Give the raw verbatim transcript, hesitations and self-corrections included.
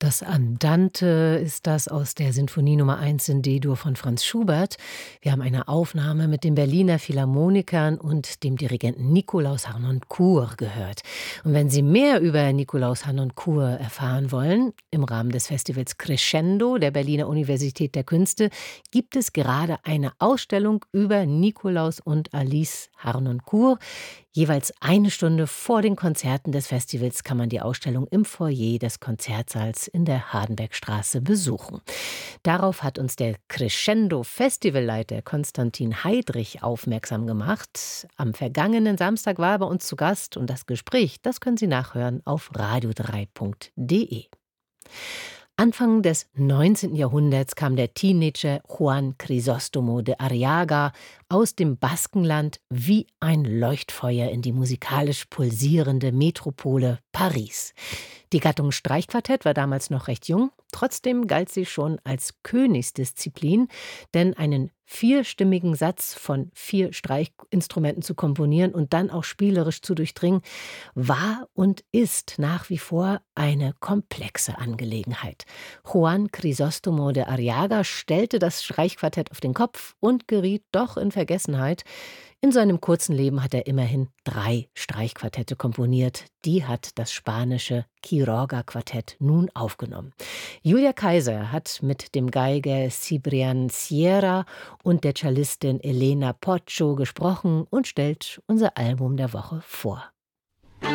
Das Andante ist das aus der Sinfonie Nummer eins in D-Dur von Franz Schubert. Wir haben eine Aufnahme mit den Berliner Philharmonikern und dem Dirigenten Nikolaus Harnoncourt gehört. Und wenn Sie mehr über Nikolaus Harnoncourt erfahren wollen, im Rahmen des Festivals Crescendo der Berliner Universität der Künste gibt es gerade eine Ausstellung über Nikolaus und Alice Harnoncourt. Jeweils eine Stunde vor den Konzerten des Festivals kann man die Ausstellung im Foyer des Konzertsaals in der Hardenbergstraße besuchen. Darauf hat uns der Crescendo-Festivalleiter Konstantin Heidrich aufmerksam gemacht. Am vergangenen Samstag war er bei uns zu Gast und das Gespräch, das können Sie nachhören auf radio drei punkt de. Anfang des neunzehnten Jahrhunderts kam der Teenager Juan Crisóstomo de Arriaga aus dem Baskenland wie ein Leuchtfeuer in die musikalisch pulsierende Metropole Paris. Die Gattung Streichquartett war damals noch recht jung, trotzdem galt sie schon als Königsdisziplin, denn einen vierstimmigen Satz von vier Streichinstrumenten zu komponieren und dann auch spielerisch zu durchdringen, war und ist nach wie vor eine komplexe Angelegenheit. Juan Crisóstomo de Arriaga stellte das Streichquartett auf den Kopf und geriet doch in Vergessenheit. In seinem kurzen Leben hat er immerhin drei Streichquartette komponiert. Die hat das spanische Quiroga-Quartett nun aufgenommen. Julia Kaiser hat mit dem Geiger Cibrián Sierra und der Cellistin Elena Pocho gesprochen und stellt unser Album der Woche vor.